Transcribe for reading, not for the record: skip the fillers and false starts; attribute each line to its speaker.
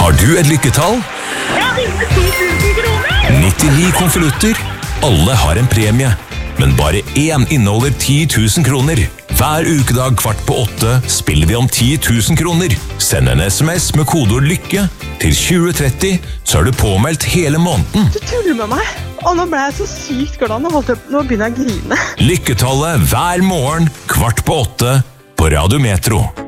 Speaker 1: Har du et lykketall?
Speaker 2: Jeg har vunnet 10 000 kroner!
Speaker 1: 99 konvolutter. Alle har en premie, men bare én inneholder 10 000 kroner. Hver ukedag 7:15 spiller vi om 10 000 kroner. Send en SMS med kodeord lykke til 2030, så er du påmeldt hele måneden.
Speaker 2: Du tuller med meg, og nå ble jeg så sykt glad. Nå begynner jeg å grine.
Speaker 1: Lykketallet hver morgen 7:15 på Radio Metro.